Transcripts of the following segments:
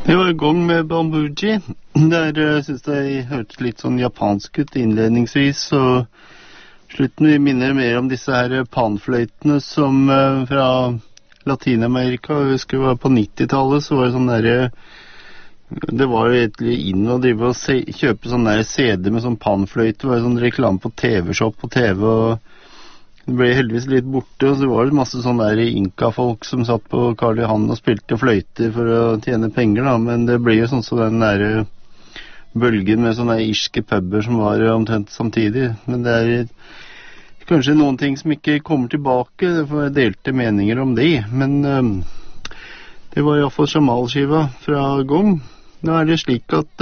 Jeg var I gang med Bambuji. Der synes jeg hørtes litt sånn japansk ut innledningsvis, og slutten minner mer om disse her panfløytene som fra Latinamerika. Jeg husker det var på 90-tallet, så var det sånn der, det var jo egentlig inn å drive og kjøpe sånn der CD med sånn panfløyte. Det var jo sånn reklame på TV-shop på TV, og det ble heldigvis litt borte, og så var det masse sånne der Inka-folk som satt på Karl Johan og spilte fløyter for å tjene penger, da. Men det ble jo sånn som den der bølgen med sånne irske puber som var omtrent samtidig. Men det kanskje noen ting som ikke kommer tilbake, det får delte meninger om det. Men det var I hvert fall Jamal-skiva fra Gong. Nå det slik at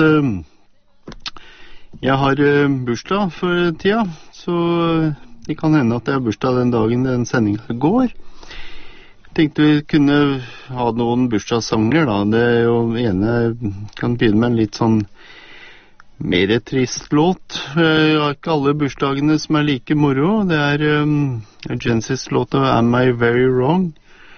jeg har bursdag for tida, så det kan hende at jeg har bursdag den dagen den sendingen går. Jeg tenkte vi kunne ha noen bursdagssanger da. Det jo ene kan begynne med en litt sånn mer trist låt. Jeg har ikke alle bursdagene som like moro. Det Genesis-låta Am I Very Wrong?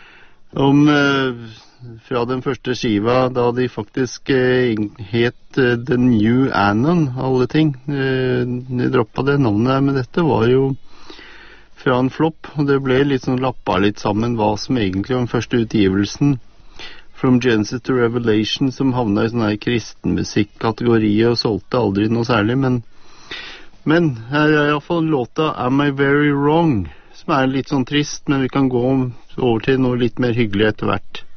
Fra den første skiva da de faktisk het The New Anon, alle ting. De droppet det navnet der, men dette var jo fra en flopp, og det ble litt sånn lappa litt sammen hva som egentlig var den første utgivelsen From Genesis to Revelation, som havnet I sånn her kristenmusikk-kategori og solgte aldri noe særlig, men her I hvert fall låta Am I Very Wrong, som litt sånn trist, men vi kan gå over til noe litt mer hyggelig etter hvert.